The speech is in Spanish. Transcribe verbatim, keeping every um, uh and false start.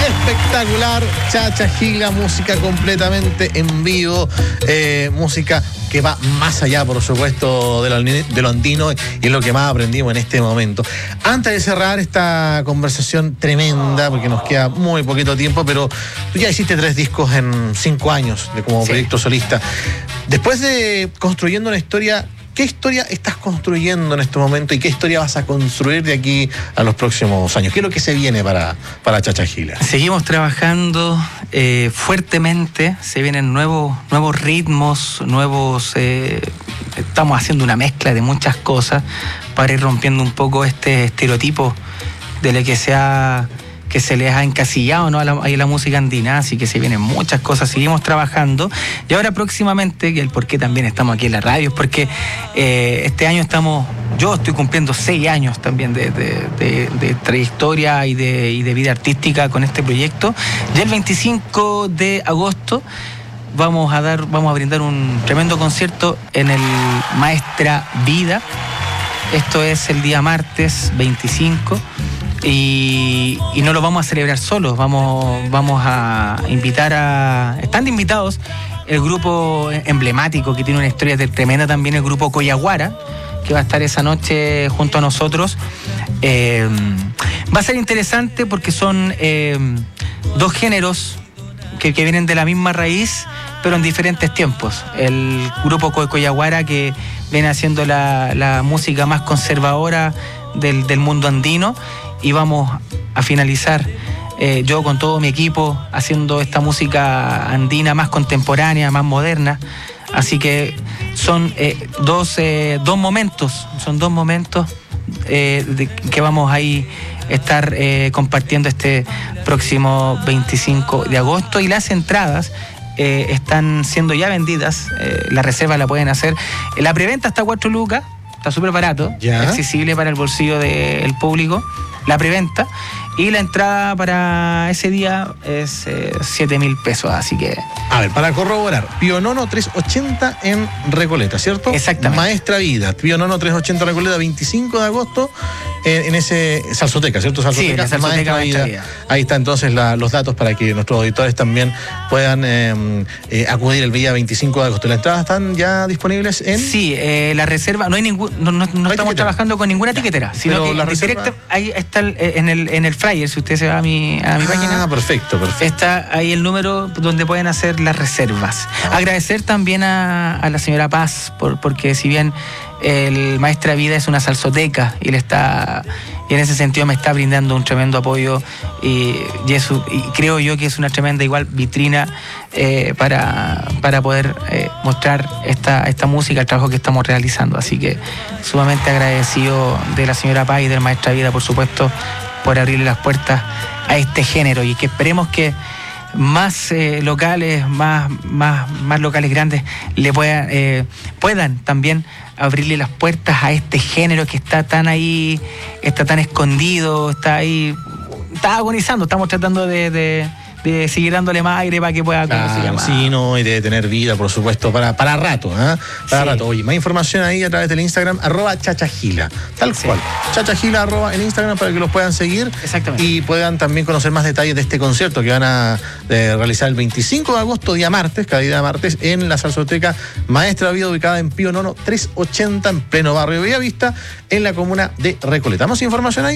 Espectacular, Chacha Gila, música completamente en vivo, eh, música que va más allá, por supuesto, de lo, de lo andino, y es lo que más aprendimos en este momento. Antes de cerrar esta conversación tremenda, porque nos queda muy poquito tiempo, pero tú ya hiciste tres discos en cinco años de como sí. proyecto solista. Después de construyendo una historia, ¿qué historia estás construyendo en este momento y qué historia vas a construir de aquí a los próximos años? ¿Qué es lo que se viene para, para Chacha Gila? Seguimos trabajando eh, fuertemente, se vienen nuevos, nuevos ritmos, nuevos... Eh, estamos haciendo una mezcla de muchas cosas para ir rompiendo un poco este estereotipo de lo que se ha... que se les ha encasillado, ¿no? a, la, a la música andina, así que se vienen muchas cosas, seguimos trabajando. Y ahora próximamente, que el por qué también estamos aquí en la radio, es porque eh, este año estamos, yo estoy cumpliendo seis años también de, de, de, de trayectoria y de, y de vida artística con este proyecto. Ya el veinticinco de agosto vamos a dar, vamos a brindar un tremendo concierto en el Maestra Vida. Esto es el día martes veinticinco. Y, y no lo vamos a celebrar solos, vamos, vamos a invitar a... Están invitados el grupo emblemático que tiene una historia tremenda también, el grupo Coyaguara, que va a estar esa noche junto a nosotros. Eh, va a ser interesante porque son eh, dos géneros que, que vienen de la misma raíz, pero en diferentes tiempos. El grupo Coyaguara, que viene haciendo la, la música más conservadora del, del mundo andino, y vamos a finalizar eh, yo con todo mi equipo haciendo esta música andina más contemporánea, más moderna. Así que son eh, dos, eh, dos momentos, son dos momentos eh, de, que vamos a ir estar eh, compartiendo este próximo veinticinco de agosto, y las entradas eh, están siendo ya vendidas, eh, la reserva la pueden hacer. La preventa está a cuatro lucas, está súper barato, ¿ya? Accesible para el bolsillo del público. La preventa, y la entrada para ese día es eh, siete mil pesos, así que... A ver, para corroborar, Pío Nono trescientos ochenta en Recoleta, ¿cierto? Exactamente. Maestra Vida, Pío Nono trescientos ochenta Recoleta, veinticinco de agosto, en, en ese Salsoteca, ¿cierto? Salsoteca, sí, la Salsoteca Maestra Vida. Vida. Ahí está entonces la, los datos para que nuestros auditores también puedan eh, eh, acudir el día veinticinco de agosto. ¿Las entradas están ya disponibles en...? Sí, eh, la reserva, no hay ningún, no, no, no, no estamos etiquetera. trabajando con ninguna etiquetera, sino Pero que la reserva... directa, ahí está el, en, el, en el flyer, si usted se va a mi, a mi ah, página. Ah, perfecto, perfecto. Está ahí el número donde pueden hacer las reservas. Ah. Agradecer también a, a la señora Paz, por, porque si bien el Maestra Vida es una salsoteca y le está... y en ese sentido me está brindando un tremendo apoyo, y, y, eso, y creo yo que es una tremenda igual vitrina eh, para, para poder eh, mostrar esta, esta música, el trabajo que estamos realizando. Así que sumamente agradecido de la señora Paz y del Maestra Vida, por supuesto, por abrirle las puertas a este género, y que esperemos que más eh, locales, más, más, más locales grandes le puedan, eh, puedan también abrirle las puertas a este género que está tan ahí, está tan escondido, está ahí, está agonizando. Estamos tratando de, de, de seguir dándole más aire para que pueda claro, sí, no, y de tener vida, por supuesto, para, para rato, ¿eh? Para sí. rato. Oye, más información ahí a través del Instagram, arroba chachagila, tal sí. cual. Chachagila, arroba en Instagram, para que los puedan seguir. Exactamente. Y puedan también conocer más detalles de este concierto que van a de, realizar el veinticinco de agosto, día martes, cada día martes, en la Salsoteca Maestra Vida, ubicada en Pío Nono trescientos ochenta, en pleno barrio Bellavista, en la comuna de Recoleta. ¿Más información ahí?